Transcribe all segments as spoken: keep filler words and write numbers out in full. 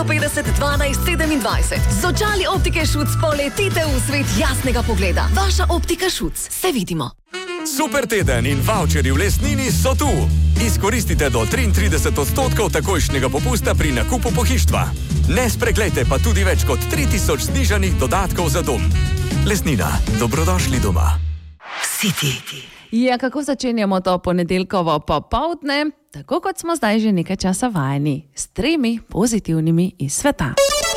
petdeset dvanajst sedemindvajset. Z očali Optike Šuc poletite v svet jasnega pogleda. Vaša Optika Šuc. Se vidimo. Super teden in voucheri v Lesnini so tu. Izkoristite do triintrideset odstotkov takojšnjega popusta pri nakupu pohištva. Ne spreglejte pa tudi več kot tri tisoč znižanih dodatkov za dom. Lesnina, dobrodošli doma. City. Ja, kako začenjamo to ponedeljkovo popoldne? Tako kot smo zdaj že nekaj časa vajeni, s tremi pozitivnimi iz sveta.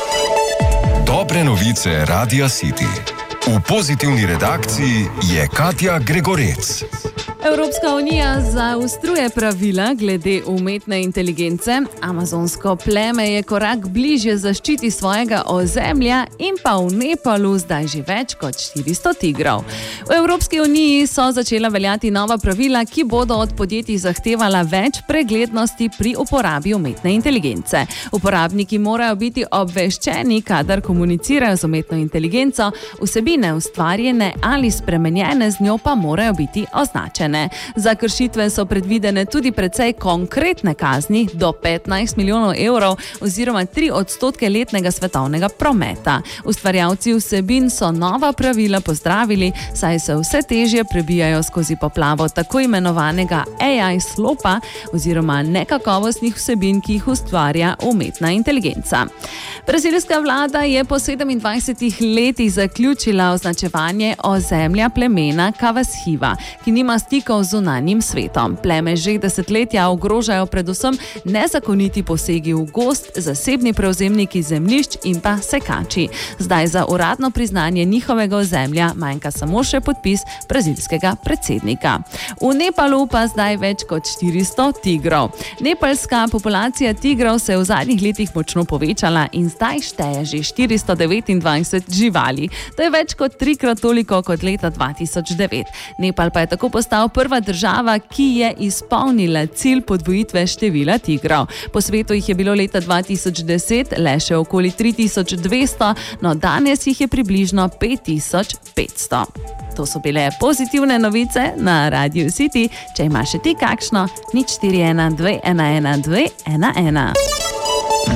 Dobre novice Radia City. V pozitivni redakciji je Katja Gregorec. Evropska unija zaostruje pravila glede umetne inteligence. Amazonsko pleme je korak bližje zaščiti svojega ozemlja in pa v Nepalu zdaj že več kot štiristo tigrov. V Evropski uniji so začela veljati nova pravila, ki bodo od podjetij zahtevala več preglednosti pri uporabi umetne inteligence. Uporabniki morajo biti obveščeni, kadar komunicirajo z umetno inteligenco, vsebine ustvarjene ali spremenjene z njo pa morajo biti označene. Za kršitve so predvidene tudi precej konkretne kazni do petnajst milijonov evrov oziroma tri odstotke letnega svetovnega prometa. Ustvarjalci vsebin so nova pravila pozdravili, saj se vse težje prebijajo skozi poplavo tako imenovanega A I slopa oziroma nekakovostnih vsebin, ki jih ustvarja umetna inteligenca. Brazilska vlada je po sedemindvajsetih letih zaključila označevanje ozemlja plemena Kavashiva, ki nima stikov z zunanjim svetom. Pleme že desetletja ogrožajo predvsem nezakoniti posegi v gozd, zasebni prevzemniki zemljišč in pa sekači. Zdaj za uradno priznanje njihovega ozemlja manjka samo še podpis brazilskega predsednika. V Nepalu pa zdaj več kot štiristo tigrov. Nepalska populacija tigrov se je v zadnjih letih močno povečala in zdaj šteje že štiristo devetindvajset živali. To je več kot trikrat toliko kot leta dva tisoč devet. Nepal pa je tako postal prva država, ki je izpolnila cilj podvojitve števila tigrov. Po svetu jih je bilo leta dva tisoč deset le še okoli tri tisoč dvesto, no danes jih je približno pet tisoč petsto. To so bile pozitivne novice na Radio City. Če imaš še ti kakšno, nič štiri ena dve ena ena dve ena ena.